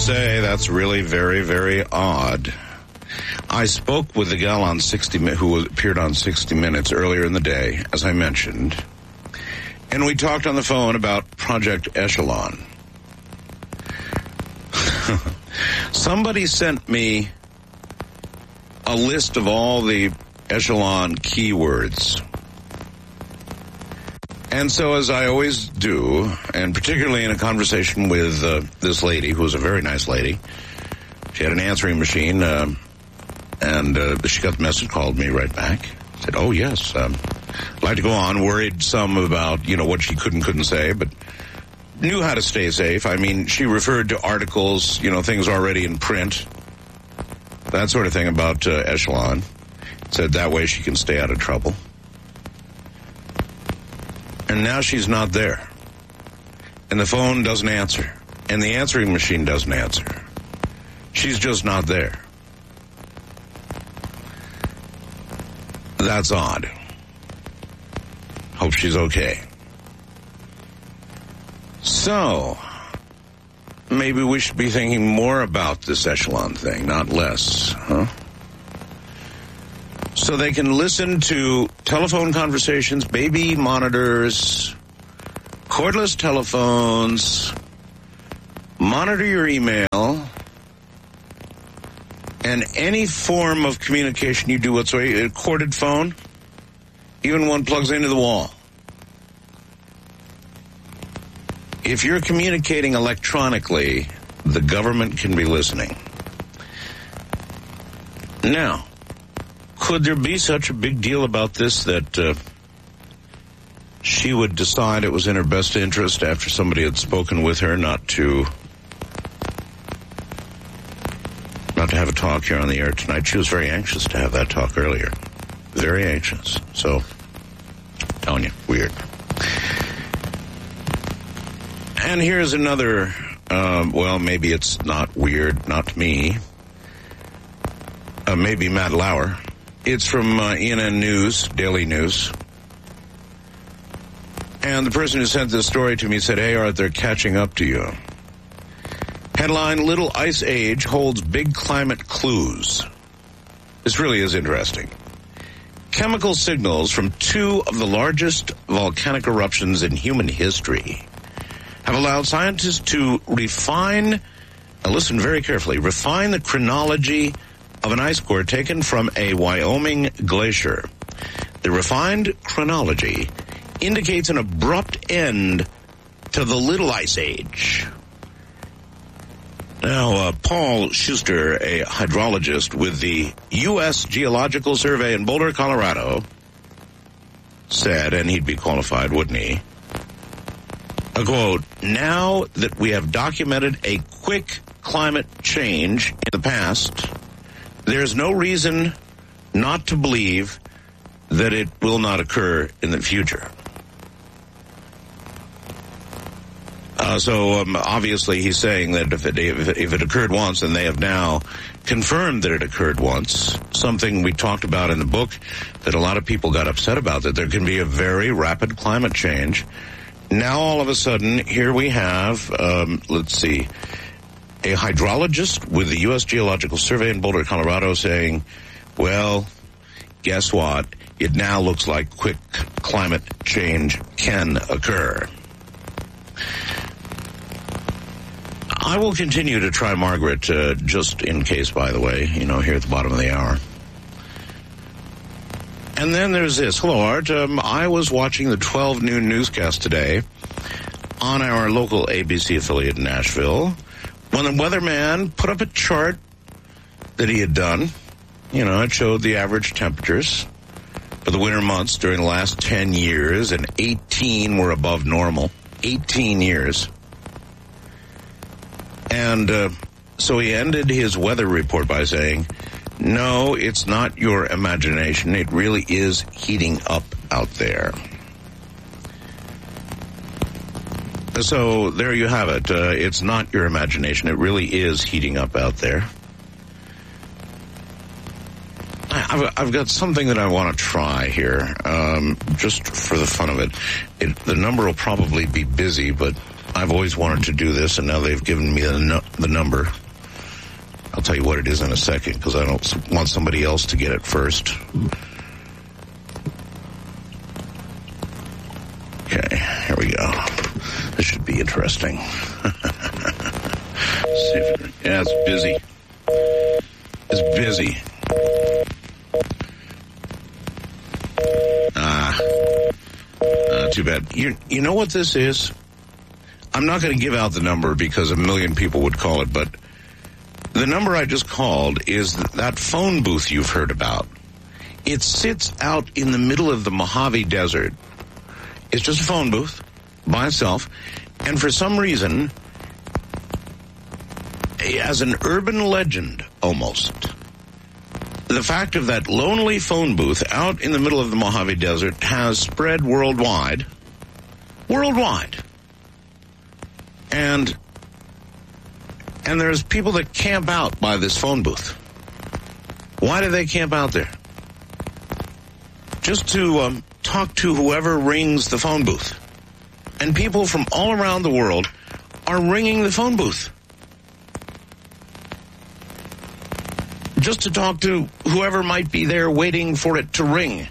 say that's really very, very odd. I spoke with the gal on 60 who appeared on 60 Minutes earlier in the day, as I mentioned, and we talked on the phone about Project Echelon. Somebody sent me a list of all the Echelon keywords. And so, as I always do, and particularly in a conversation with this lady, who was a very nice lady, she had an answering machine, and she got the message, called me right back, said, oh, yes, I'd like to go on, worried some about, what she couldn't say, but knew how to stay safe. I mean, she referred to articles, things already in print, that sort of thing about Echelon. Said that way she can stay out of trouble. And now she's not there. And the phone doesn't answer. And the answering machine doesn't answer. She's just not there. That's odd. Hope she's okay. So, maybe we should be thinking more about this Echelon thing, not less, huh? So they can listen to telephone conversations, baby monitors, cordless telephones, monitor your email, and any form of communication you do whatsoever, a corded phone, even one plugs into the wall. If you're communicating electronically, the government can be listening. Now, could there be such a big deal about this that she would decide it was in her best interest after somebody had spoken with her not to have a talk here on the air tonight? She was very anxious to have that talk earlier. Very anxious. So, telling you, weird. And here's another, maybe it's not weird, not to me. Maybe Matt Lauer. It's from ENN News, Daily News. And the person who sent this story to me said, hey, Art, they're catching up to you. Headline, Little Ice Age holds big climate clues. This really is interesting. Chemical signals from two of the largest volcanic eruptions in human history have allowed scientists to refine the chronology of an ice core taken from a Wyoming glacier. The refined chronology indicates an abrupt end to the Little Ice Age. Now, Paul Schuster, a hydrologist with the U.S. Geological Survey in Boulder, Colorado, said, and he'd be qualified, wouldn't he? A quote, now that we have documented a quick climate change in the past, there's no reason not to believe that it will not occur in the future. Obviously he's saying that if it occurred once, and they have now confirmed that it occurred once, something we talked about in the book that a lot of people got upset about, that there can be a very rapid climate change. Now all of a sudden, here we have, a hydrologist with the U.S. Geological Survey in Boulder, Colorado saying, well, guess what? It now looks like quick climate change can occur. I will continue to try Margaret, just in case, by the way, here at the bottom of the hour. And then there's this. Hello, Art. I was watching the 12 noon newscast today on our local ABC affiliate in Nashville when the weatherman put up a chart that he had done. It showed the average temperatures for the winter months during the last 10 years, and 18 were above normal. 18 years. And so he ended his weather report by saying, no, it's not your imagination. It really is heating up out there. So there you have it. It's not your imagination. It really is heating up out there. I've got something that I want to try here, just for the fun of it. The number will probably be busy, but I've always wanted to do this, and now they've given me the number. I'll tell you what it is in a second, because I don't want somebody else to get it first. Okay, here we go. This should be interesting. Yeah, it's busy. It's busy. Too bad. You know what this is? I'm not going to give out the number because a million people would call it, but the number I just called is that phone booth you've heard about. It sits out in the middle of the Mojave Desert. It's just a phone booth by itself, and for some reason, as an urban legend almost, the fact of that lonely phone booth out in the middle of the Mojave Desert has spread worldwide. And there's people that camp out by this phone booth. Why do they camp out there? Just to talk to whoever rings the phone booth. And people from all around the world are ringing the phone booth. Just to talk to whoever might be there waiting for it to ring.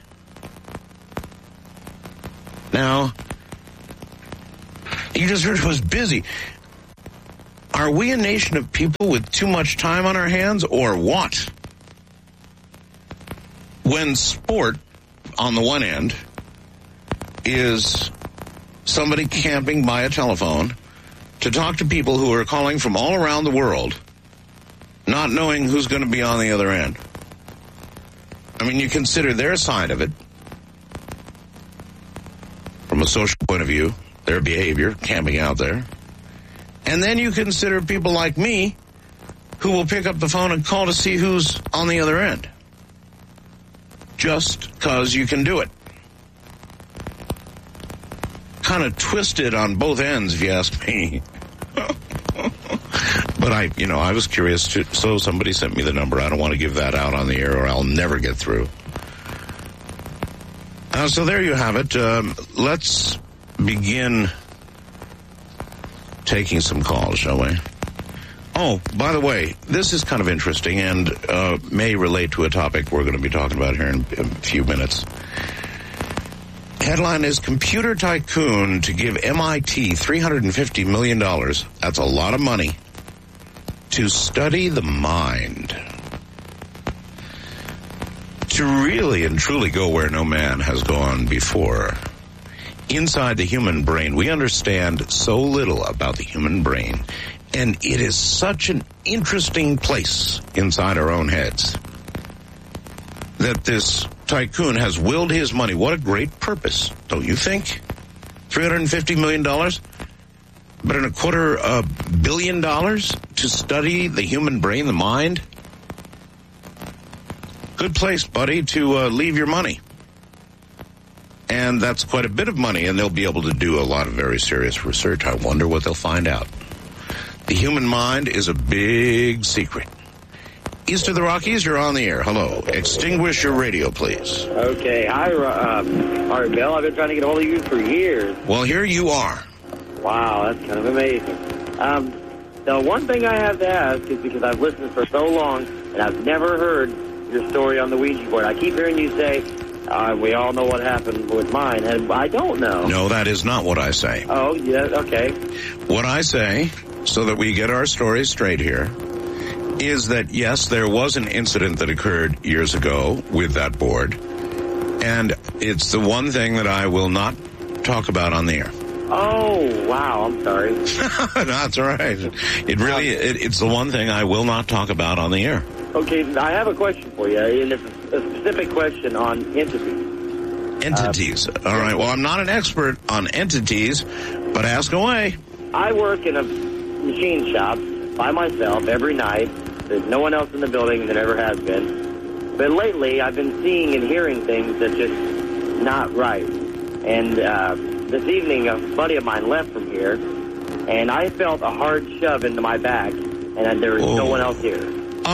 Now, you just heard it was busy. Are we a nation of people with too much time on our hands, or what? When sport, on the one end, is somebody camping by a telephone to talk to people who are calling from all around the world, not knowing who's going to be on the other end. I mean, you consider their side of it from a social point of view, their behavior, camping out there. And then you consider people like me who will pick up the phone and call to see who's on the other end. Just because you can do it. Kind of twisted on both ends, if you ask me. But I was curious too, so somebody sent me the number. I don't want to give that out on the air or I'll never get through. So there you have it. Let's begin taking some calls, shall we? Oh, by the way, this is kind of interesting and may relate to a topic we're going to be talking about here in a few minutes. Headline is Computer Tycoon to give MIT $350 million. That's a lot of money. To study the mind. To really and truly go where no man has gone before. Inside the human brain, we understand so little about the human brain, and it is such an interesting place inside our own heads that this tycoon has willed his money. What a great purpose, don't you think? $350 million, but in $250 million to study the human brain, the mind? Good place, buddy, to leave your money. And that's quite a bit of money, and they'll be able to do a lot of very serious research. I wonder what they'll find out. The human mind is a big secret. East of the Rockies, you're on the air. Hello. Extinguish your radio, please. Okay. Hi, Art Bell. I've been trying to get a hold of you for years. Well, here you are. Wow, that's kind of amazing. The one thing I have to ask is because I've listened for so long, and I've never heard your story on the Ouija board. I keep hearing you say, we all know what happened with mine, and I don't know. No, that is not what I say. Oh, yeah, okay. What I say, so that we get our stories straight here, is that, yes, there was an incident that occurred years ago with that board, and it's the one thing that I will not talk about on the air. Oh, wow, I'm sorry. That's all right. It's the one thing I will not talk about on the air. Okay, I have a question for you, and it's a specific question on entities. Entities. All right, well, I'm not an expert on entities, but ask away. I work in a machine shop by myself every night. There's no one else in the building, there never has been. But lately, I've been seeing and hearing things that just not right. And this evening, a buddy of mine left from here, and I felt a hard shove into my back, and there was no one else here.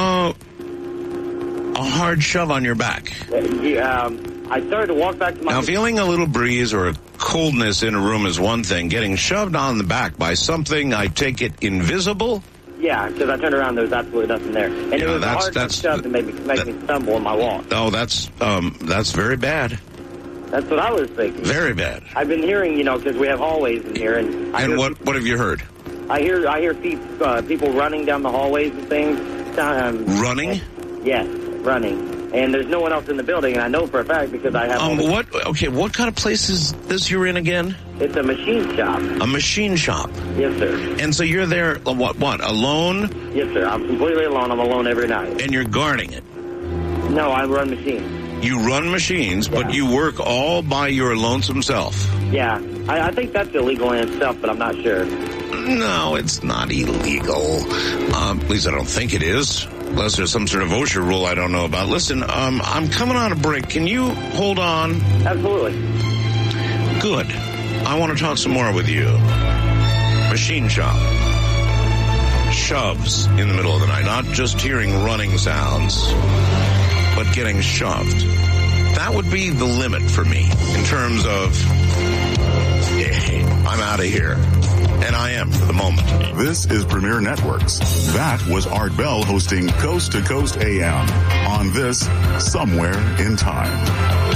A hard shove on your back. I started to walk back to my... Now, feeling a little breeze or a coldness in a room is one thing. Getting shoved on the back by something, I take it, invisible? Yeah, because I turned around, there's absolutely nothing there. And it was a hard shove to make me stumble in my walk. Oh, that's very bad. That's what I was thinking. Very bad. I've been hearing, because we have hallways in here. And what have you heard? I hear people running down the hallways and things. Running? Yes, running. And there's no one else in the building, and I know for a fact because I have... What kind of place is this you're in again? It's a machine shop. A machine shop? Yes, sir. And so you're there, what, alone? Yes, sir. I'm completely alone. I'm alone every night. And you're guarding it? No, I run machines. You run machines, but you work all by your lonesome self? Yeah. I think that's illegal in itself, but I'm not sure. No, it's not illegal. At least I don't think it is. Unless there's some sort of OSHA rule I don't know about. Listen, I'm coming on a break. Can you hold on? Absolutely. Good. I want to talk some more with you. Machine shop. Shoves in the middle of the night. Not just hearing running sounds, but getting shoved. That would be the limit for me in terms of, I'm out of here. And I am for the moment. This is Premier Networks. That was Art Bell hosting Coast to Coast AM on this Somewhere in Time.